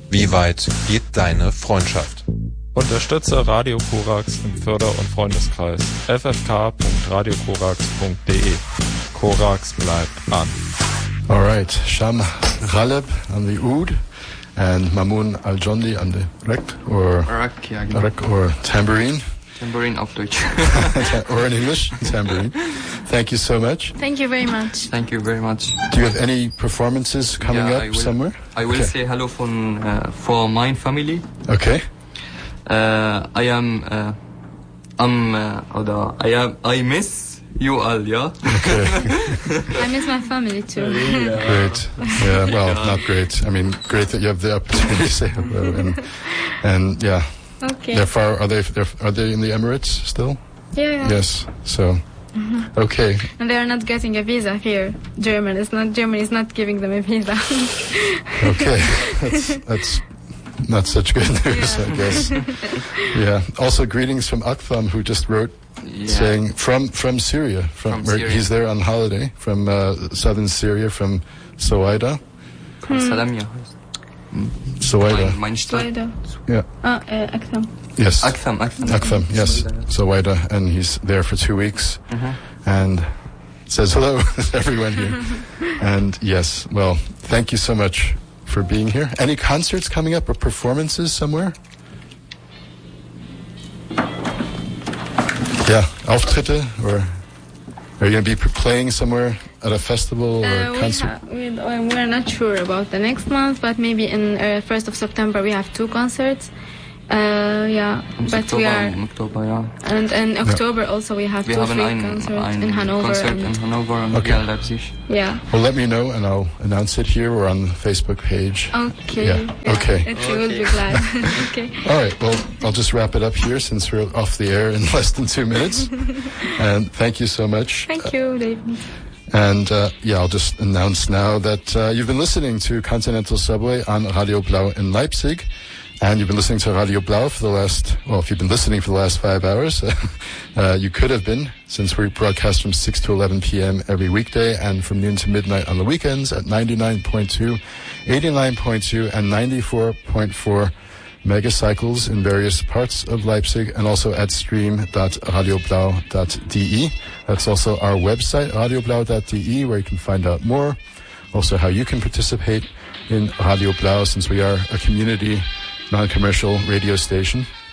Wie weit geht deine Freundschaft? Unterstütze Radio Korax im Förder- und Freundeskreis. ffk.radiokorax.de. Korax bleibt an. All right, Sham Ghaleb on the oud and Mamoun Al-Jondi on the rek or tambourine. Tambourine auf Deutsch. Or in English, tambourine. Thank you so much. Thank you very much. Thank you very much. Do you have any performances coming up somewhere? I will say hello for my family. Okay. I miss you all, yeah? Okay. I miss my family too. Great. Yeah, well, not great. I mean, great that you have the opportunity to say hello and yeah. Okay. They're far. Are they in the Emirates still? Yeah. Yes. So. Okay. And they are not getting a visa here. Germany is not giving them a visa. Okay. That's not such good news, I guess. Yeah. Also, greetings from Aktham, who just wrote saying from Syria, from where Syria. he's there on holiday from southern Syria, from Soweida. From Salamia. Soweida. Mein Stadt. Yeah. Aktham. Yes. Aktham. Yes. Soweida, and he's there for 2 weeks, and says hello to everyone here. And yes, well, thank you so much for being here. Any concerts coming up or performances somewhere? Yeah, Auftritte, or are you going to be playing somewhere at a festival or a concert? We're not sure about the next month, but maybe in 1st of September we have 2 concerts. But we are. October, yeah. And in October also we have 2 free concerts in Hanover. In Hanover and Leipzig. Yeah. Well, let me know and I'll announce it here or on the Facebook page. Okay. Yeah. Okay. You will be glad. Okay. All right. Well, I'll just wrap it up here since we're off the air in less than 2 minutes. And thank you so much. Thank you, David. And I'll just announce now that you've been listening to Continental Subway on Radio Blau in Leipzig. And you've been listening to Radio Blau if you've been listening for the last 5 hours, you could have been, since we broadcast from 6 to 11 p.m. every weekday and from noon to midnight on the weekends at 99.2, 89.2, and 94.4 megacycles in various parts of Leipzig, and also at stream.radioblau.de. That's also our website, radioblau.de, where you can find out more. Also how you can participate in Radio Blau, since we are a community non-commercial radio station.